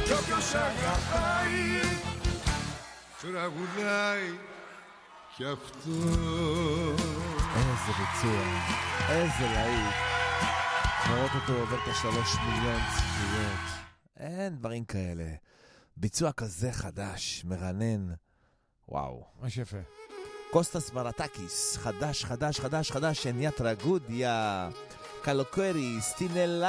איזה ביצוע, איזה להיט. לראות אותו עובר את 3 מיליון צפיות. אין דברים כאלה. ביצוע כזה חדש, מרנן. וואו. ממש יפה. קוסטס מרטקיס, חדש, שניה טרגודיה. קלוקרי, סטינלה.